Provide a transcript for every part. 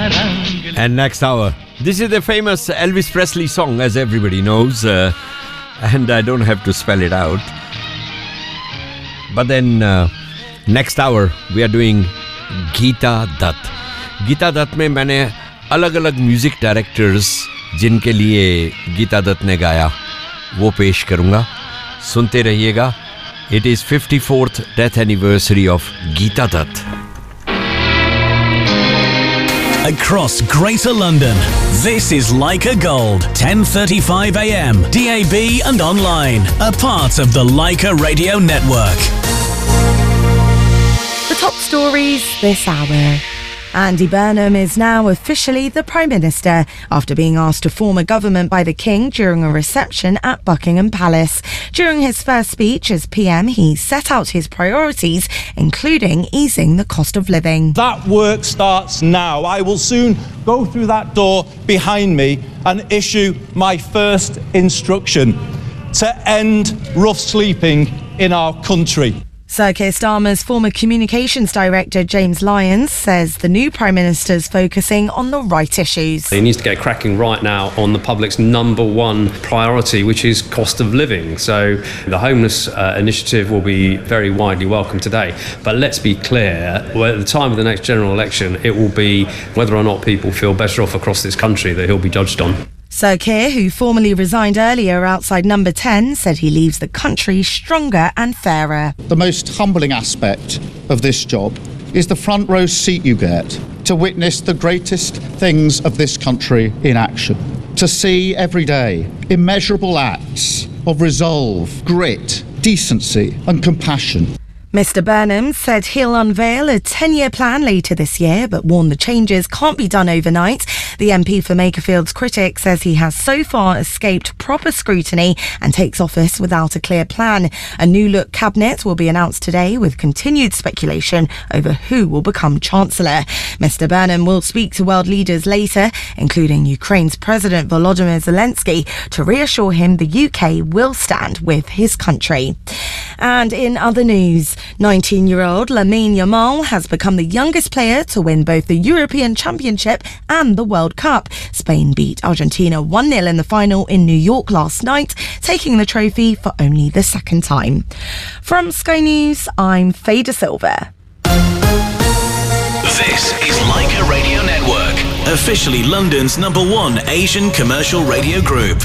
And next hour, this is the famous Elvis Presley song, as everybody knows, and I don't have to spell it out. But then next hour we are doing Geeta Dutt. Geeta Dutt में मैंने अलग-अलग music directors जिनके लिए गीता दत्त ने गाया वो पेश करूंगा. सुनते रहिएगा. It is 54th death anniversary of Geeta Dutt. Across Greater London, this is Leica Gold, 10:35 a.m. DAB and online, a part of the Leica Radio Network. The top stories this hour. Andy Burnham is now officially the Prime Minister after being asked to form a government by the King during a reception at Buckingham Palace. During his first speech as PM, he set out his priorities, including easing the cost of living. That work starts now. I will soon go through that door behind me and issue my first instruction to end rough sleeping in our country. Sir Keir Starmer's former communications director James Lyons says the new Prime Minister's focusing on the right issues. He needs to get cracking right now on the public's number one priority, which is cost of living. So the homeless initiative will be very widely welcome today. But let's be clear, at the time of the next general election, it will be whether or not people feel better off across this country that he'll be judged on. Sir Keir, who formally resigned earlier outside Number 10, said he leaves the country stronger and fairer. The most humbling aspect of this job is the front row seat you get to witness the greatest things of this country in action. To see every day immeasurable acts of resolve, grit, decency and compassion. Mr Burnham said he'll unveil a 10-year plan later this year, but warned the changes can't be done overnight. The MP for Makerfield's critic says he has so far escaped proper scrutiny and takes office without a clear plan. A new-look cabinet will be announced today with continued speculation over who will become Chancellor. Mr Burnham will speak to world leaders later, including Ukraine's President Volodymyr Zelensky, to reassure him the UK will stand with his country. And in other news, 19-year-old Lamine Yamal has become the youngest player to win both the European Championship and the World Cup. Spain beat Argentina 1-0 in the final in New York last night, taking the trophy for only the second time. From Sky News, I'm Faye De Silva. This is Leica Radio Network, officially London's #1 Asian commercial radio group.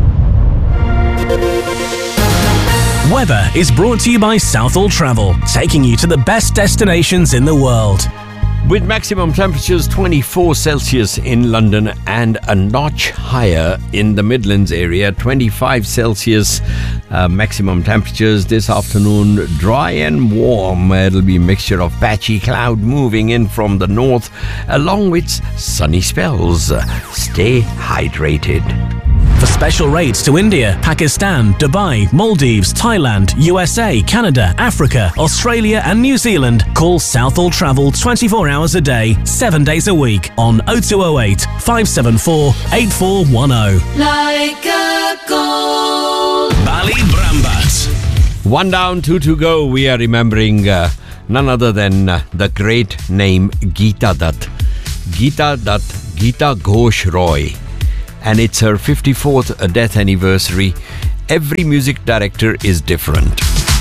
Weather is brought to you by Southall Travel, taking you to the best destinations in the world. With maximum temperatures 24 Celsius in London and a notch higher in the Midlands area, 25 Celsius maximum temperatures this afternoon. Dry and warm. It'll be a mixture of patchy cloud moving in from the north along with sunny spells. Stay hydrated. For special rates to India, Pakistan, Dubai, Maldives, Thailand, USA, Canada, Africa, Australia and New Zealand, call Southall Travel 24 hours a day, 7 days a week on 0208 574 8410. Leica Gold. Ballybrambat. 1 down, 2 to go. We are remembering none other than the great name Geeta Dutt. Geeta Dutt, Geeta Ghosh Roy. And it's her 54th death anniversary. Every music director is different.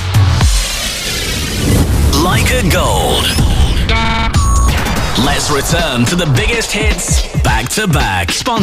Leica Gold. Let's return to the biggest hits back to back.